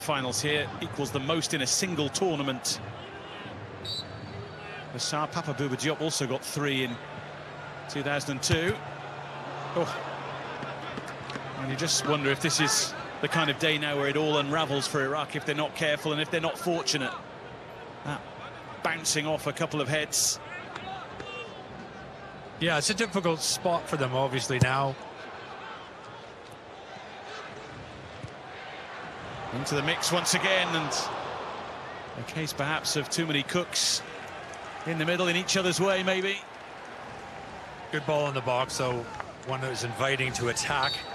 Finals here equals the most in a single tournament. Papa Bouba Diop also got 3 in 2002. Oh. And you just wonder if this is the kind of day now where it all unravels for Iraq if they're not careful and if they're not fortunate. That bouncing off a couple of heads. Yeah, it's a difficult spot for them, obviously, now. Into the mix once again, and a case perhaps of too many cooks in the middle, in each other's way, maybe. Good ball in the box, so one that was inviting to attack.